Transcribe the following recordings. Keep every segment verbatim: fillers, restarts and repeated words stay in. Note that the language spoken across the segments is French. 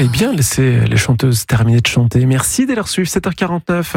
fallait bien laisser les chanteuses terminer de chanter. Merci de les suivre, sept heures quarante-neuf.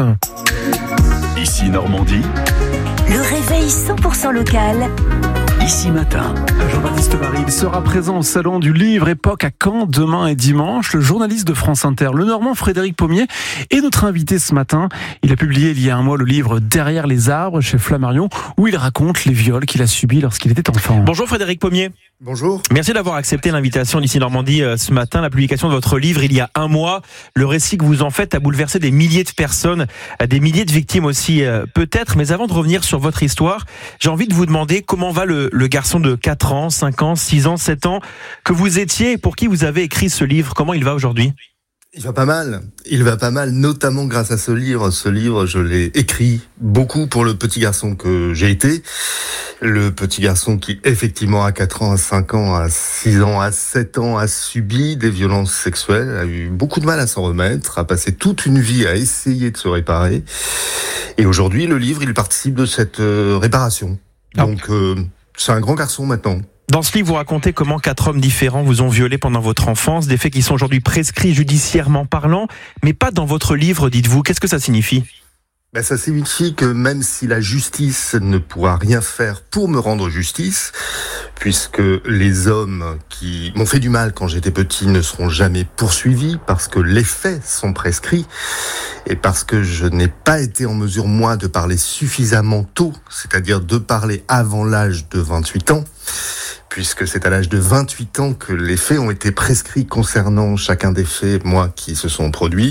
Ici Normandie. Le réveil cent pour cent local. Ici Matin. Jean-Baptiste Marie, il sera présent au Salon du Livre Époque à Caen demain et dimanche. Le journaliste de France Inter, le Normand Frédéric Pommier, est notre invité ce matin. Il a publié il y a un mois le livre Derrière les arbres chez Flammarion, où il raconte les viols qu'il a subis lorsqu'il était enfant. Bonjour Frédéric Pommier. Bonjour. Merci d'avoir accepté l'invitation d'Ici Normandie ce matin. La publication de votre livre il y a un mois, le récit que vous en faites a bouleversé des milliers de personnes, des milliers de victimes aussi peut-être. Mais avant de revenir sur votre histoire, j'ai envie de vous demander comment va le, le garçon de quatre ans, cinq ans, six ans, sept ans que vous étiez et pour qui vous avez écrit ce livre. Comment il va aujourd'hui ? Il va pas mal. Il va pas mal, notamment grâce à ce livre. Ce livre, je l'ai écrit beaucoup pour le petit garçon que j'ai été. Le petit garçon qui, effectivement, à quatre ans, à cinq ans, à six ans, à sept ans, a subi des violences sexuelles, a eu beaucoup de mal à s'en remettre, a passé toute une vie à essayer de se réparer. Et aujourd'hui, le livre, il participe de cette euh, réparation. Donc, euh, c'est un grand garçon maintenant. Dans ce livre, vous racontez comment quatre hommes différents vous ont violé pendant votre enfance, des faits qui sont aujourd'hui prescrits judiciairement parlant, mais pas dans votre livre, dites-vous. Qu'est-ce que ça signifie ? Ben, ça signifie que même si la justice ne pourra rien faire pour me rendre justice, puisque les hommes qui m'ont fait du mal quand j'étais petit ne seront jamais poursuivis, parce que les faits sont prescrits, et parce que je n'ai pas été en mesure, moi, de parler suffisamment tôt, c'est-à-dire de parler avant l'âge de vingt-huit ans, puisque c'est à l'âge de vingt-huit ans que les faits ont été prescrits concernant chacun des faits, moi, qui se sont produits.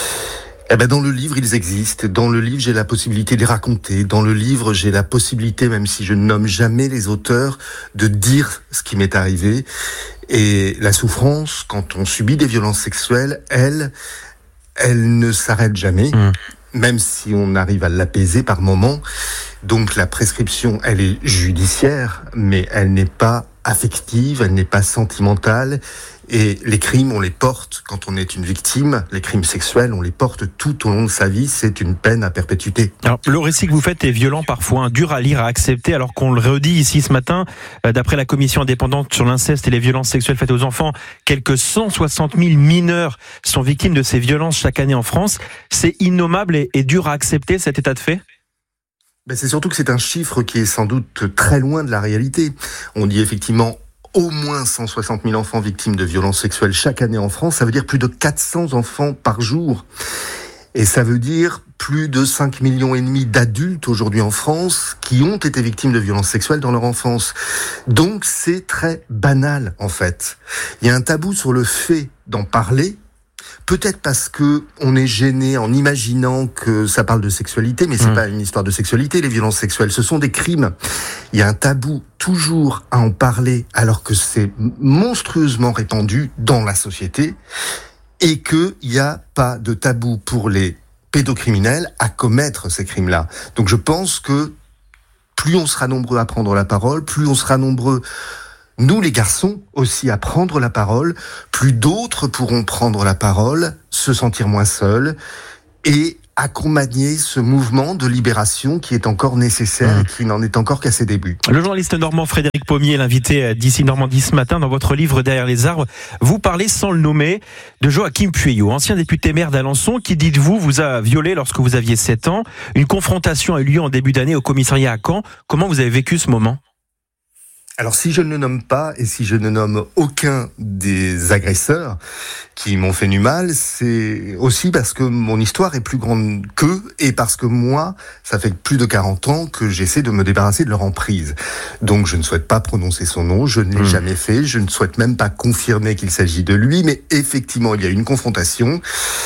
Eh ben, dans le livre, ils existent. Dans le livre, j'ai la possibilité de les raconter. Dans le livre, j'ai la possibilité, même si je ne nomme jamais les auteurs, de dire ce qui m'est arrivé. Et la souffrance, quand on subit des violences sexuelles, elle, elle ne s'arrête jamais. Mmh. Même si on arrive à l'apaiser par moments. Donc la prescription, elle est judiciaire, mais elle n'est pas affective, elle n'est pas sentimentale. Et les crimes, on les porte quand on est une victime. Les crimes sexuels, on les porte tout au long de sa vie. C'est une peine à perpétuité. Alors, le récit que vous faites est violent parfois, hein, dur à lire, à accepter, alors qu'on le redit ici ce matin. Euh, d'après la commission indépendante sur l'inceste et les violences sexuelles faites aux enfants, quelques cent soixante mille mineurs sont victimes de ces violences chaque année en France. C'est innommable et, et dur à accepter cet état de fait ? Ben, c'est surtout que c'est un chiffre qui est sans doute très loin de la réalité. On dit effectivement au moins cent soixante mille enfants victimes de violences sexuelles chaque année en France. Ça veut dire plus de quatre cents enfants par jour. Et ça veut dire plus de cinq millions et demi d'adultes aujourd'hui en France qui ont été victimes de violences sexuelles dans leur enfance. Donc c'est très banal en fait. Il y a un tabou sur le fait d'en parler. Peut-être parce que on est gêné en imaginant que ça parle de sexualité, mais c'est mmh. pas une histoire de sexualité, les violences sexuelles, ce sont des crimes. Il y a un tabou toujours à en parler, alors que c'est monstrueusement répandu dans la société, et qu'il n'y a pas de tabou pour les pédocriminels à commettre ces crimes-là. Donc je pense que plus on sera nombreux à prendre la parole, plus on sera nombreux nous, les garçons, aussi à prendre la parole, plus d'autres pourront prendre la parole, se sentir moins seuls et accompagner ce mouvement de libération qui est encore nécessaire mmh. et qui n'en est encore qu'à ses débuts. Le journaliste normand Frédéric Pommier, l'invité d'Ici Normandie ce matin, dans votre livre Derrière les arbres, vous parlez sans le nommer de Joachim Pueyo, ancien député maire d'Alençon, qui, dites-vous, vous a violé lorsque vous aviez sept ans. Une confrontation a eu lieu en début d'année au commissariat à Caen. Comment vous avez vécu ce moment ? Alors si je ne le nomme pas et si je ne nomme aucun des agresseurs qui m'ont fait du mal, c'est aussi parce que mon histoire est plus grande qu'eux et parce que moi, ça fait plus de quarante ans que j'essaie de me débarrasser de leur emprise. Donc je ne souhaite pas prononcer son nom, je ne l'ai mmh. jamais fait, je ne souhaite même pas confirmer qu'il s'agit de lui, mais effectivement il y a eu une confrontation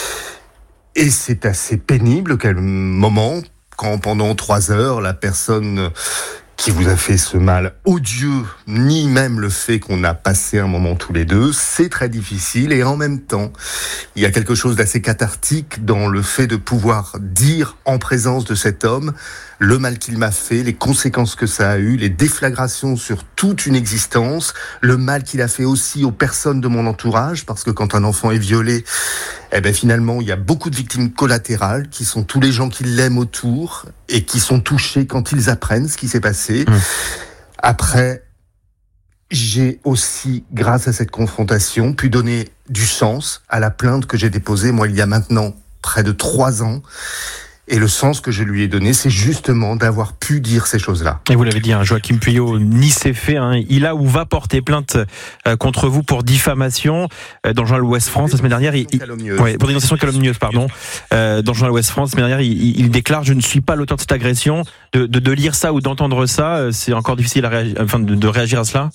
et c'est assez pénible quel moment quand pendant trois heures la personne qui vous a fait ce mal odieux, ni même le fait qu'on a passé un moment tous les deux, c'est très difficile et en même temps, il y a quelque chose d'assez cathartique dans le fait de pouvoir dire en présence de cet homme le mal qu'il m'a fait, les conséquences que ça a eu, les déflagrations sur toute une existence, le mal qu'il a fait aussi aux personnes de mon entourage, parce que quand un enfant est violé, eh ben finalement, il y a beaucoup de victimes collatérales qui sont tous les gens qui l'aiment autour et qui sont touchés quand ils apprennent ce qui s'est passé. Mmh. Après, j'ai aussi, grâce à cette confrontation, pu donner du sens à la plainte que j'ai déposée, moi, il y a maintenant près de trois ans. Et le sens que je lui ai donné, c'est justement d'avoir pu dire ces choses-là. Et vous l'avez dit, hein, Joachim Pueyo nie ses faits. Hein. Il a ou va porter plainte euh, contre vous pour diffamation euh, dans le journal Ouest France la semaine dernière. Il, il, ouais, pour dénonciation calomnieuse, pardon. Euh, dans le journal Ouest France la semaine dernière, il, il, il déclare: je ne suis pas l'auteur de cette agression. De, de, de lire ça ou d'entendre ça, euh, c'est encore difficile à réagir, enfin, de, de réagir à cela.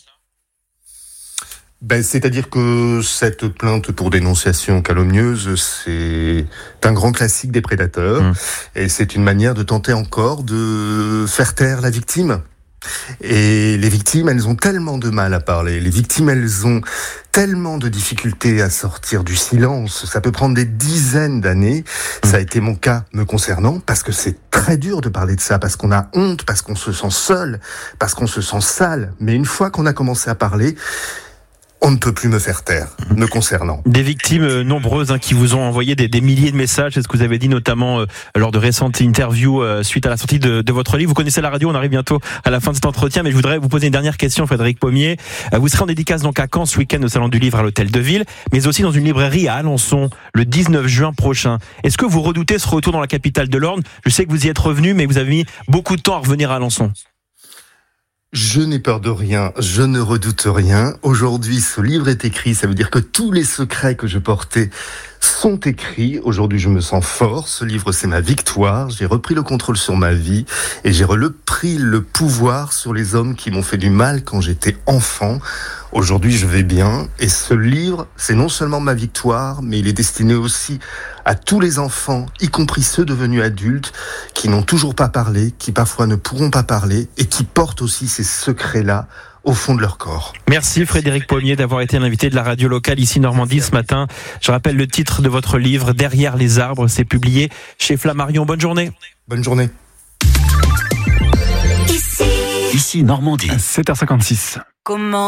Ben, c'est-à-dire que cette plainte pour dénonciation calomnieuse, c'est un grand classique des prédateurs. Mmh. Et c'est une manière de tenter encore de faire taire la victime. Et les victimes, elles ont tellement de mal à parler. Les victimes, elles ont tellement de difficultés à sortir du silence. Ça peut prendre des dizaines d'années. Mmh. Ça a été mon cas me concernant, parce que c'est très dur de parler de ça, parce qu'on a honte, parce qu'on se sent seul, parce qu'on se sent sale. Mais une fois qu'on a commencé à parler, on ne peut plus me faire taire, me concernant. Des victimes nombreuses hein, qui vous ont envoyé des, des milliers de messages, c'est ce que vous avez dit notamment euh, lors de récentes interviews euh, suite à la sortie de, de votre livre. Vous connaissez la radio, on arrive bientôt à la fin de cet entretien, mais je voudrais vous poser une dernière question, Frédéric Pommier. Euh, vous serez en dédicace donc à Caen ce week-end au Salon du Livre à l'Hôtel de Ville, mais aussi dans une librairie à Alençon le dix-neuf juin prochain. Est-ce que vous redoutez ce retour dans la capitale de l'Orne ? Je sais que vous y êtes revenu, mais vous avez mis beaucoup de temps à revenir à Alençon. Je n'ai peur de rien, je ne redoute rien. Aujourd'hui, ce livre est écrit, ça veut dire que tous les secrets que je portais sont écrits. Aujourd'hui, je me sens fort. Ce livre, c'est ma victoire. J'ai repris le contrôle sur ma vie et j'ai repris le pouvoir sur les hommes qui m'ont fait du mal quand j'étais enfant. Aujourd'hui, je vais bien. Et ce livre, c'est non seulement ma victoire, mais il est destiné aussi à tous les enfants, y compris ceux devenus adultes, qui n'ont toujours pas parlé, qui parfois ne pourront pas parler et qui portent aussi ces secrets-là au fond de leur corps. Merci Frédéric Pommier d'avoir été l'invité de la radio locale ici Normandie ce matin. Je rappelle le titre de votre livre, Derrière les arbres. C'est publié chez Flammarion. Bonne journée. Bonne journée. Ici Normandie. sept heures cinquante-six. Comment